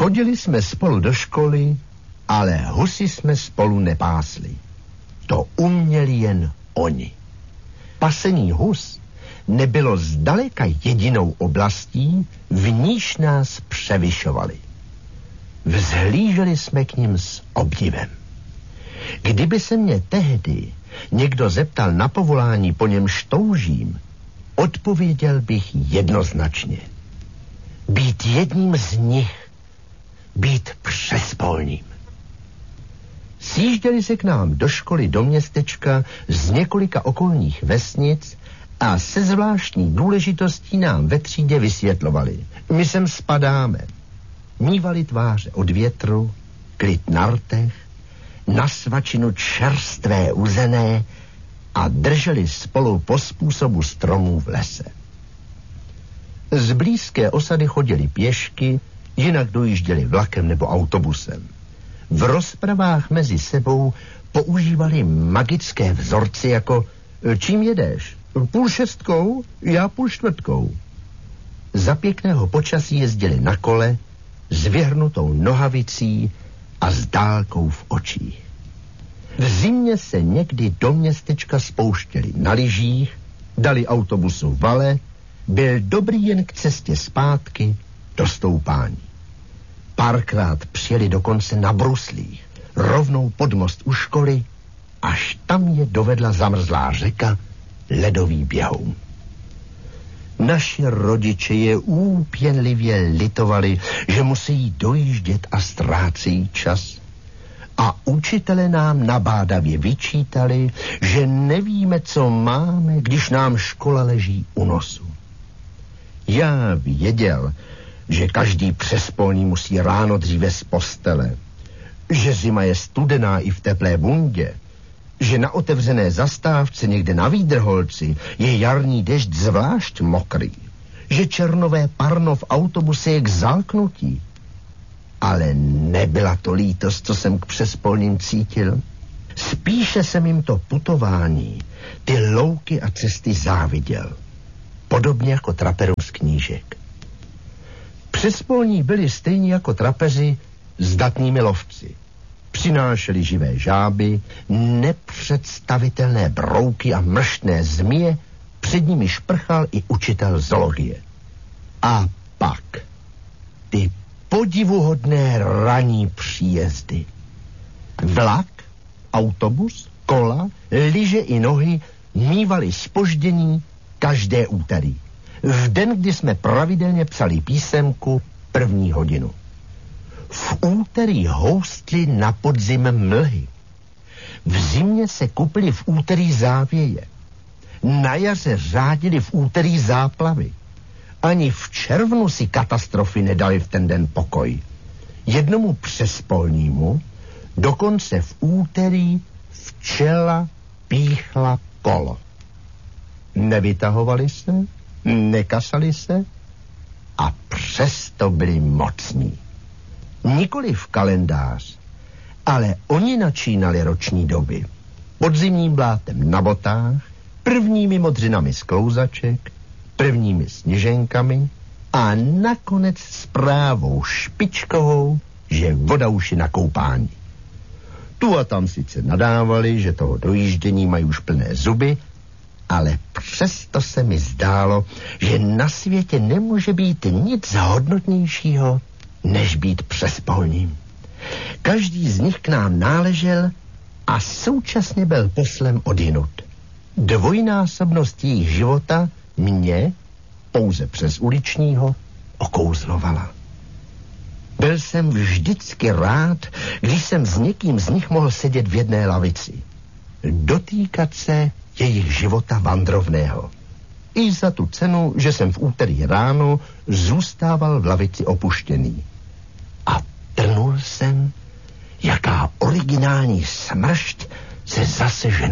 Chodili jsme spolu do školy, ale husy jsme spolu nepásli. To uměli jen oni. Pasení hus nebylo zdaleka jedinou oblastí, v níž nás převyšovali. Vzhlíželi jsme k nim s obdivem. Kdyby se mě tehdy někdo zeptal na povolání, po němž toužím, odpověděl bych jednoznačně. Být jedním z nich, být přespolním. Sjížděli se k nám do školy do městečka z několika okolních vesnic a se zvláštní důležitostí nám ve třídě vysvětlovali. My sem spadáme. Mívali tváře od větru, klid na rtech, na svačinu čerstvé uzené a drželi spolu po způsobu stromů v lese. Z blízké osady chodili pěšky, jinak dojížděli vlakem nebo autobusem. V rozpravách mezi sebou používali magické vzorci jako čím jedeš? 5:30, já 5:45. Za pěkného počasí jezdili na kole s vyhrnutou nohavicí a s dálkou v očích. V zimě se někdy do městečka spouštěli na lyžích, dali autobusu vale, byl dobrý jen k cestě zpátky do stoupání. Párkrát přijeli dokonce na bruslích, rovnou pod most u školy, až tam je dovedla zamrzlá řeka ledový běhoun. Naši rodiče je úpěnlivě litovali, že musí dojíždět a ztrácejí čas. A učitelé nám nabádavě vyčítali, že nevíme, co máme, když nám škola leží u nosu. Já věděl, že každý přespolný musí ráno dříve z postele, že zima je studená i v teplé bundě, že na otevřené zastávce někde na Výdrholci je jarní dešť zvlášť mokrý, že černové parno v autobuse je k zalknutí. Ale nebyla to lítost, co jsem k přespolním cítil. Spíše jsem jim to putování, ty louky a cesty záviděl. Podobně jako traperům z knížek. Přespolní byli stejně jako trapeři zdatnými lovci. Přinášeli živé žáby, nepředstavitelné brouky a mrštné zmije, před nimi šprchal i učitel zoologie. A pak ty podivuhodné ranní příjezdy. Vlak, autobus, kola, lyže i nohy mívali zpoždění každé úterý. V den, kdy jsme pravidelně psali písemku 1. hodinu. V úterý houstly na podzim mlhy. V zimě se kupily v úterý závěje. Na jaře řádili v úterý záplavy. Ani v červnu si katastrofy nedali v ten den pokoj. Jednomu přespolnímu dokonce v úterý včela píchla kolo. Nevytahovali se, nekasali se a přesto byli mocní. Nikoli v kalendář, ale oni načínali roční doby. Podzimním blátem na botách, prvními modřinami z klouzaček, prvními sněženkami a nakonec zprávou špičkovou, že voda už je na koupání. Tu a tam sice nadávali, že toho dojíždění mají už plné zuby, ale přesto se mi zdálo, že na světě nemůže být nic hodnotnějšího, než být přespolním. Každý z nich k nám náležel a současně byl poslem odjinud. Dvojnásobnost jejich života mě, pouze přes uličního, okouzlovala. Byl jsem vždycky rád, když jsem s někým z nich mohl sedět v jedné lavici. Dotýkat se jejich života vandrovného. I za tu cenu, že jsem v úterý ráno zůstával v lavici opuštěný. A trnul jsem, jaká originální smršť se zase ženou